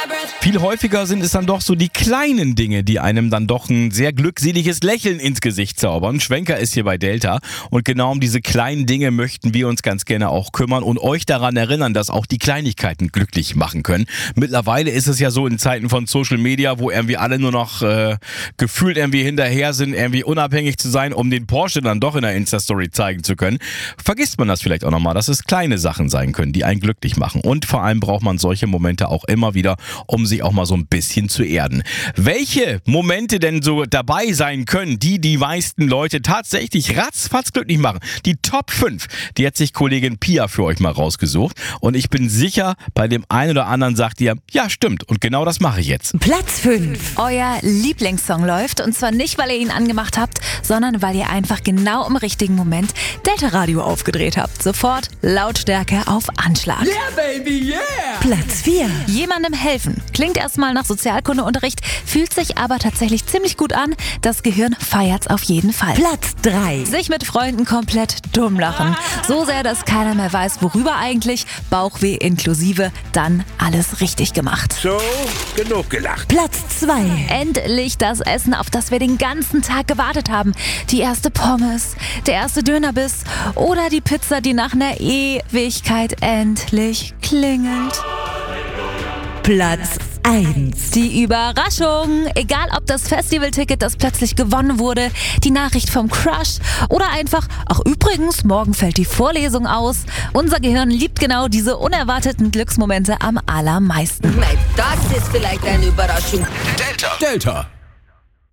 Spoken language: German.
Viel häufiger sind es dann doch so die kleinen Dinge, die einem dann doch ein sehr glückseliges Lächeln ins Gesicht zaubern. Schwenker ist hier bei Delta und genau um diese kleinen Dinge möchten wir uns ganz gerne auch kümmern und euch daran erinnern, dass auch die Kleinigkeiten glücklich machen können. Mittlerweile ist es ja so in Zeiten von Social Media, wo irgendwie alle nur noch gefühlt irgendwie hinterher sind, irgendwie unabhängig zu sein, um den Porsche dann doch in der Insta-Story zeigen zu können. Vergisst man das vielleicht auch nochmal, dass es kleine Sachen sein können, die einen glücklich machen. Und vor allem braucht man solche Momente auch immer wieder, um sich auch mal so ein bisschen zu erden. Welche Momente denn so dabei sein können, die meisten Leute tatsächlich ratzfatz glücklich machen? Die Top 5, die hat sich Kollegin Pia für euch mal rausgesucht. Und ich bin sicher, bei dem einen oder anderen sagt ihr, ja stimmt, und genau das mache ich jetzt. Platz 5. Euer Lieblingssong läuft und zwar nicht, weil ihr ihn angemacht habt, sondern weil ihr einfach genau im richtigen Moment Delta Radio aufgedreht habt. Sofort Lautstärke auf Anschlag. Yeah, baby, yeah! Platz 4. Jemandem helfen. Klingt erstmal nach Sozialkundeunterricht, fühlt sich aber tatsächlich ziemlich gut an. Das Gehirn feiert's auf jeden Fall. Platz 3. Sich mit Freunden komplett dumm lachen. So sehr, dass keiner mehr weiß, worüber eigentlich. Bauchweh inklusive, dann alles richtig gemacht. So, genug gelacht. Platz 2. Endlich das Essen, auf das wir den ganzen Tag gewartet haben. Die erste Pommes, der erste Dönerbiss oder die Pizza, die nach einer Ewigkeit endlich klingelt. Platz 1. Die Überraschung. Egal ob das Festivalticket, das plötzlich gewonnen wurde, die Nachricht vom Crush oder einfach, ach übrigens, morgen fällt die Vorlesung aus. Unser Gehirn liebt genau diese unerwarteten Glücksmomente am allermeisten. Das ist vielleicht eine Überraschung. Delta.